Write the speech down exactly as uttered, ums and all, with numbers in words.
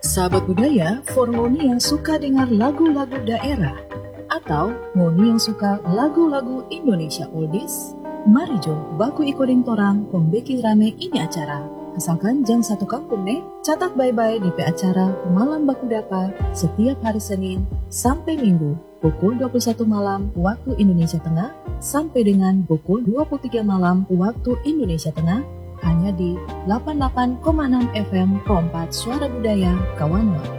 Sahabat budaya, for ngoni yang suka dengar lagu-lagu daerah atau ngoni yang suka lagu-lagu Indonesia oldies, mari jo baku ikoding torang pembeki rame ini acara. Asalkan jang satu kampung nih, catat bye-bye di pe acara Malam Baku Dapa setiap hari Senin sampai Minggu pukul dua puluh satu malam waktu Indonesia Tengah sampai dengan pukul dua puluh tiga malam waktu Indonesia Tengah hanya di delapan puluh delapan koma enam F M Kompas Suara Budaya Kawanwa.